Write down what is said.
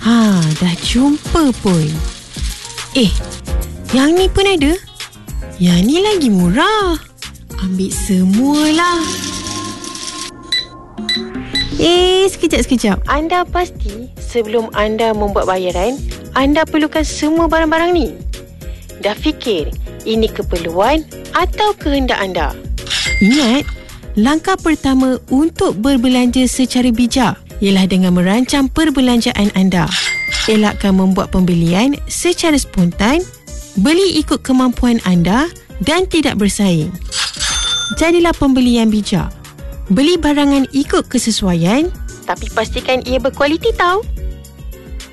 Dah jumpa pun. Yang ni pun ada. Yang ni lagi murah. Ambil semualah. Sekejap. Anda pasti sebelum anda membuat bayaran, anda perlukan semua barang-barang ni? Dah fikir ini keperluan atau kehendak anda? Ingat, langkah pertama untuk berbelanja secara bijak ialah dengan merancang perbelanjaan anda. Elakkan membuat pembelian secara spontan, beli ikut kemampuan anda dan tidak bersaing. Jadilah pembeli yang bijak. Beli barangan ikut kesesuaian, tapi pastikan ia berkualiti tau.